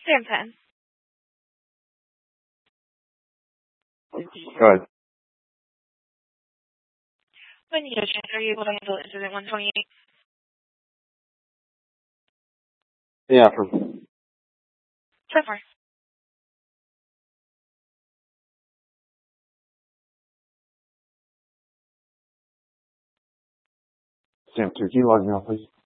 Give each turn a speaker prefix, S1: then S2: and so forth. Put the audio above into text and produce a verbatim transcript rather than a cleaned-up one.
S1: Sam ten.
S2: Go ahead.
S1: Benito check. Are you able to handle incident one twenty-eight?
S2: Yeah, for
S1: So far.
S2: Sam two. Can you log me off, please?